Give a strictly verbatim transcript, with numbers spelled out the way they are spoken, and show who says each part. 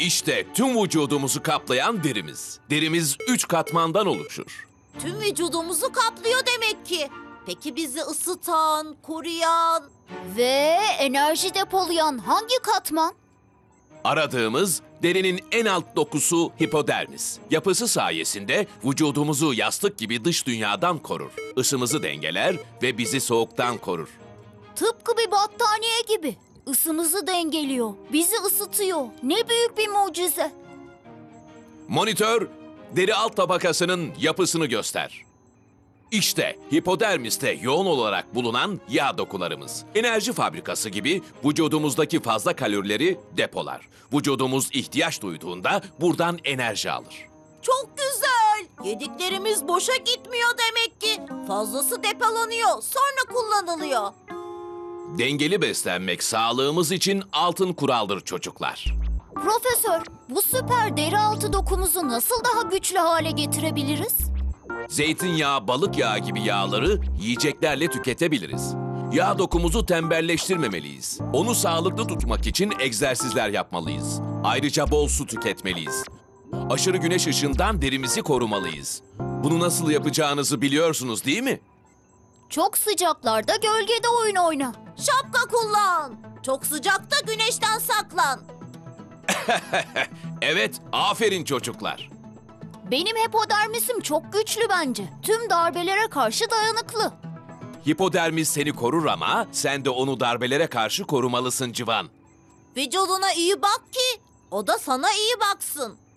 Speaker 1: İşte tüm vücudumuzu kaplayan derimiz. Derimiz üç katmandan oluşur.
Speaker 2: Tüm vücudumuzu kaplıyor demek ki. Peki bizi ısıtan, koruyan...
Speaker 3: Ve enerji depolayan hangi katman?
Speaker 1: Aradığımız derinin en alt dokusu hipodermis. Yapısı sayesinde vücudumuzu yastık gibi dış dünyadan korur. Isımızı dengeler ve bizi soğuktan korur.
Speaker 3: Tıpkı bir battaniye gibi. Isımızı dengeliyor, bizi ısıtıyor. Ne büyük bir mucize.
Speaker 1: Monitör, deri alt tabakasının yapısını göster. İşte hipodermiste yoğun olarak bulunan yağ dokularımız. Enerji fabrikası gibi vücudumuzdaki fazla kalorileri depolar. Vücudumuz ihtiyaç duyduğunda buradan enerji alır.
Speaker 2: Çok güzel. Yediklerimiz boşa gitmiyor demek ki. Fazlası depolanıyor, sonra kullanılıyor.
Speaker 1: Dengeli beslenmek sağlığımız için altın kuraldır çocuklar.
Speaker 3: Profesör, bu süper deri altı dokumuzu nasıl daha güçlü hale getirebiliriz?
Speaker 1: Zeytinyağı, balık yağı gibi yağları yiyeceklerle tüketebiliriz. Yağ dokumuzu tembelleştirmemeliyiz. Onu sağlıklı tutmak için egzersizler yapmalıyız. Ayrıca bol su tüketmeliyiz. Aşırı güneş ışığından derimizi korumalıyız. Bunu nasıl yapacağınızı biliyorsunuz değil mi?
Speaker 3: Çok sıcaklarda gölgede oyun oyna.
Speaker 2: Şapka kullan. Çok sıcakta güneşten saklan.
Speaker 1: Evet, aferin çocuklar.
Speaker 3: Benim hipodermisim çok güçlü bence. Tüm darbelere karşı dayanıklı.
Speaker 1: Hipodermis seni korur ama sen de onu darbelere karşı korumalısın Civan.
Speaker 2: Vücuduna iyi bak ki o da sana iyi baksın.